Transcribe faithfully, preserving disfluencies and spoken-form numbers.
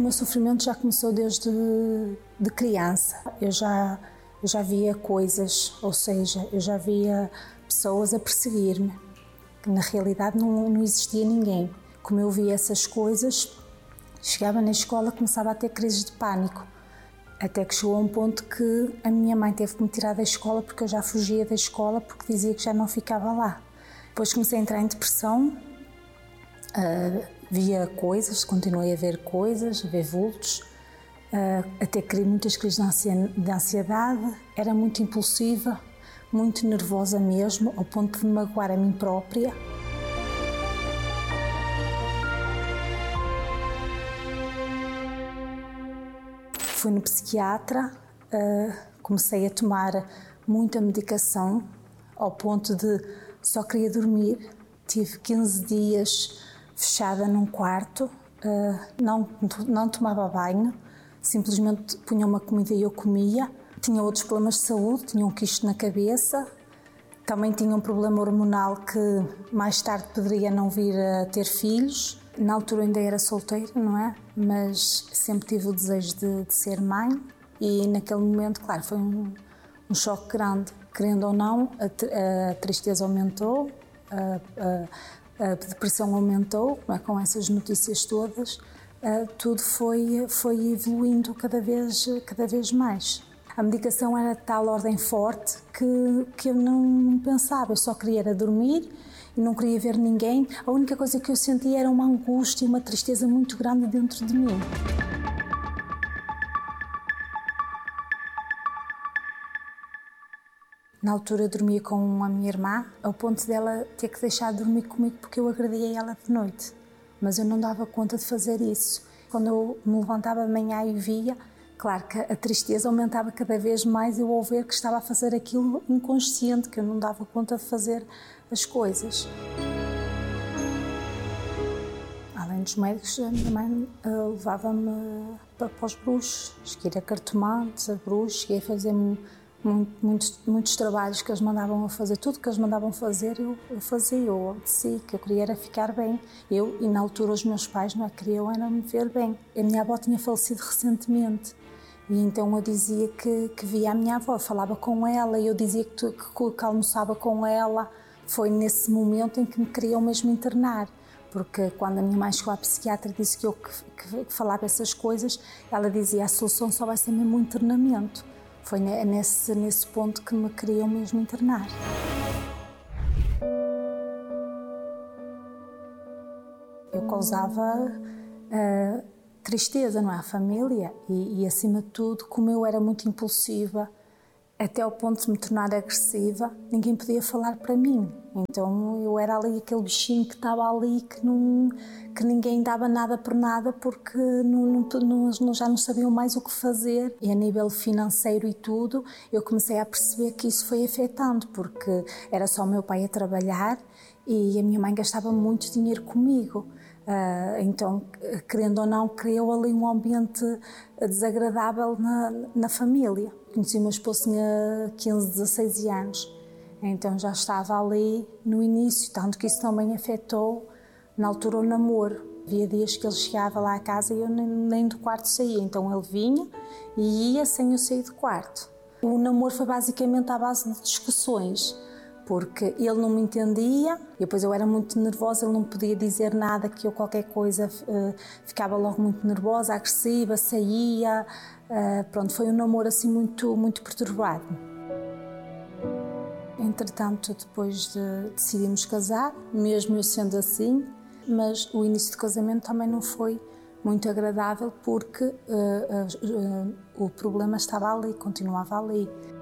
meu sofrimento já começou desde de criança. Eu já, eu já via coisas, ou seja, eu já via pessoas a perseguir-me. Na realidade não, não existia ninguém. Como eu via essas coisas, chegava na escola e começava a ter crises de pânico. Até que chegou a um ponto que a minha mãe teve que me tirar da escola porque eu já fugia da escola porque dizia que já não ficava lá. Depois comecei a entrar em depressão, uh, via coisas, continuei a ver coisas, a ver vultos, uh, até criei muitas crises de ansiedade, era muito impulsiva, muito nervosa mesmo, ao ponto de me magoar a mim própria. Fui no psiquiatra, uh, comecei a tomar muita medicação, ao ponto de só queria dormir. Tive quinze dias fechada num quarto, uh, não, não tomava banho, simplesmente punha uma comida e eu comia. Tinha outros problemas de saúde, tinha um quisto na cabeça, também tinha um problema hormonal que mais tarde poderia não vir a ter filhos. Na altura ainda era solteira, não é? Mas sempre tive o desejo de, de ser mãe e naquele momento, claro, foi um, um choque grande. Querendo ou não, a, a tristeza aumentou, a, a, a depressão aumentou, não é? Com essas notícias todas, a, tudo foi, foi evoluindo cada vez, cada vez mais. A medicação era de tal ordem forte que, que eu não pensava, eu só queria era dormir e não queria ver ninguém. A única coisa que eu sentia era uma angústia e uma tristeza muito grande dentro de mim. Na altura eu dormia com a minha irmã, ao ponto dela ter que deixar de dormir comigo porque eu agredia ela de noite. Mas eu não dava conta de fazer isso. Quando eu me levantava de manhã e via, claro que a tristeza aumentava cada vez mais eu ao ver que estava a fazer aquilo inconsciente, que eu não dava conta de fazer as coisas. Além dos médicos, a minha mãe uh, levava-me para, para os bruxos. Cheguei a cartomantes, a bruxos, cheguei a fazer muitos, muitos trabalhos que eles mandavam a fazer. Tudo que eles mandavam fazer, eu, eu fazia, eu obedeci, que eu queria era ficar bem. Eu, e na altura, os meus pais não é, queriam era me ver bem. A minha avó tinha falecido recentemente. E então eu dizia que, que via a minha avó, falava com ela, e eu dizia que, que, que almoçava com ela. Foi nesse momento em que me queriam mesmo internar, porque quando a minha mãe chegou à psiquiatra e disse que eu que, que, que falava essas coisas, ela dizia a solução só vai ser mesmo o internamento. Foi nesse, nesse ponto que me queriam mesmo internar. Eu causava uh, tristeza, não é? A família e, e, acima de tudo, como eu era muito impulsiva, até ao ponto de me tornar agressiva, ninguém podia falar para mim. Então eu era ali aquele bichinho que estava ali, que, não, que ninguém dava nada por nada, porque não, não, não, já não sabiam mais o que fazer. E a nível financeiro e tudo, eu comecei a perceber que isso foi afetando, porque era só o meu pai a trabalhar e a minha mãe gastava muito dinheiro comigo. Uh, então, querendo ou não, criou ali um ambiente desagradável na, na família. Conheci o meu esposo, tinha quinze, dezasseis anos, então já estava ali no início, tanto que isso também afetou, na altura, o namoro. Havia dias que ele chegava lá à casa e eu nem, nem do quarto saía, então ele vinha e ia sem eu sair do quarto. O namoro foi basicamente à base de discussões, porque ele não me entendia, e depois eu era muito nervosa, ele não podia dizer nada, que eu qualquer coisa uh, ficava logo muito nervosa, agressiva, saía, uh, pronto, foi um namoro assim muito, muito perturbado. Entretanto, depois de, decidimos casar, mesmo eu sendo assim, mas o início do casamento também não foi muito agradável porque uh, uh, uh, o problema estava ali, continuava ali.